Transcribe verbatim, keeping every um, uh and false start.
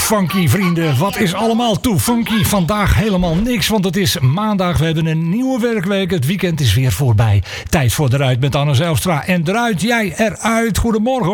funky, vrienden. Wat is allemaal too funky? Vandaag helemaal niks, want het is maandag. We hebben een nieuwe werkweek. Het weekend is weer voorbij. Tijd voor eruit met Anne Zijlstra. En eruit, jij eruit. Goedemorgen.